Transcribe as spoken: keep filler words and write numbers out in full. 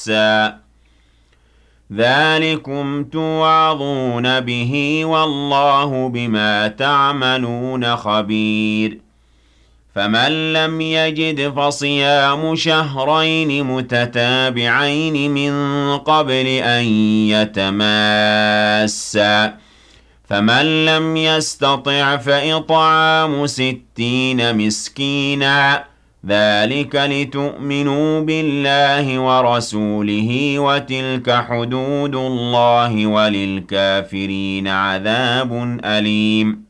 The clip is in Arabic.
مَسًّا ذَلِكُمْ تُوعَظُونَ بِهِ وَاللَّهُ بِمَا تَعْمَلُونَ خَبِيرٌ فَمَن لَّمْ يَجِدْ فَصِيَامُ شَهْرَيْنِ مُتَتَابِعَيْنِ مِن قَبْلِ أَن يَتَمَاسَّا فَمَن لَّمْ يَسْتَطِعْ فَإِطْعَامُ سِتِّينَ مِسْكِينًا ذَلِكَ لِتُؤْمِنُوا بِاللَّهِ وَرَسُولِهِ وَتِلْكَ حُدُودُ اللَّهِ وَلِلْكَافِرِينَ عَذَابٌ أَلِيمٌ